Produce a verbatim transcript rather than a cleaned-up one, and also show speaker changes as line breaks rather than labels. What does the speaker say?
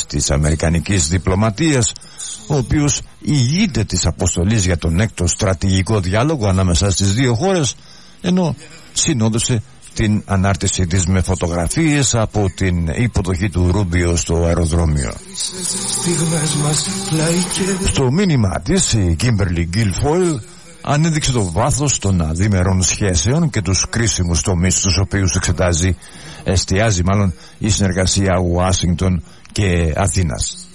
της αμερικανικής διπλωματίας, ο οποίος ηγείται της αποστολής για τον έκτο στρατηγικό διάλογο ανάμεσα στις δύο χώρες, ενώ συνόδευσε την ανάρτησή της με φωτογραφίες από την υποδοχή του Ρούμπιο στο αεροδρόμιο. Στο μήνυμά της, η Κίμπερλι Γκίλφοιλ ανέδειξε το βάθος των αδίμερων σχέσεων και τους κρίσιμους τομείς στους οποίους εξετάζει, εστιάζει μάλλον, η συνεργασία Ουάσιγκτον και Αθήνας.